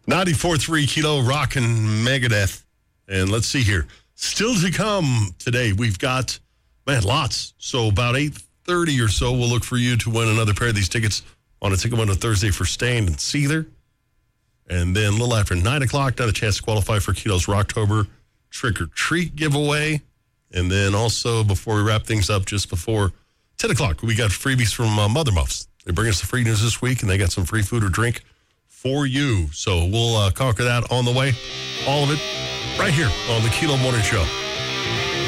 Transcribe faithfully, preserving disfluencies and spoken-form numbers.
ninety-four point three Kilo Rock and Megadeth. And let's see here. Still to come today, we've got, man, lots. So about eight thirty or so, we'll look for you to win another pair of these tickets on a ticket window Thursday for Stained and Seether. And then a little after nine o'clock, got a chance to qualify for Keto's Rocktober Trick or Treat giveaway. And then also, before we wrap things up, just before ten o'clock, we got freebies from uh, Mother Muffs. They bring us the free news this week, and they got some free food or drink for you. So we'll uh, conquer that on the way. All of it right here on the Kilo Morning Show.